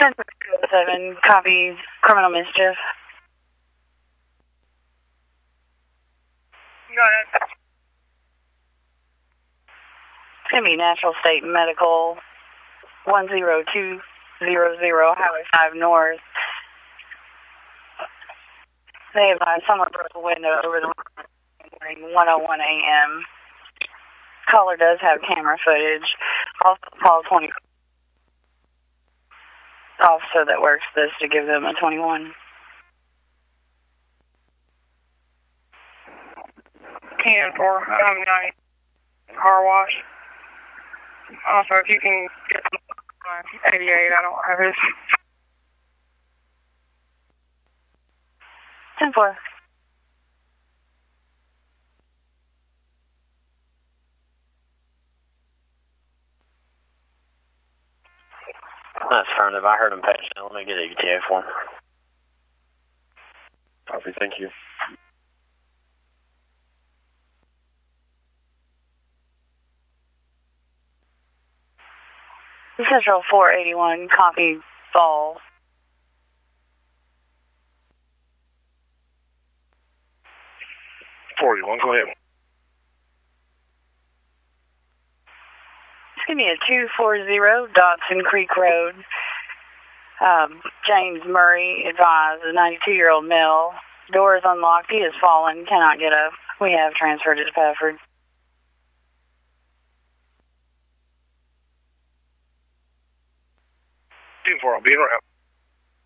7 copies criminal mischief. Got it. It's going to be Natural State Medical 10200 Highway 5 North. They have someone broke a window over the morning, 1:01 a.m. Caller does have camera footage. Also call 20 officer that works this to give them a 21. 10-4, 9 car wash. Also, if you can get 88, I don't have his. 10-4. That's affirmative. I heard him patch now. Let me get ETA for him. Copy, thank you. Central 481, copy Fall. Go ahead. It's going to be a 240 Dodson Creek Road. James Murray advised, a 92-year-old male. Door is unlocked. He has fallen. Cannot get up. We have transferred it to Pafford. 10-4, I'll be in around.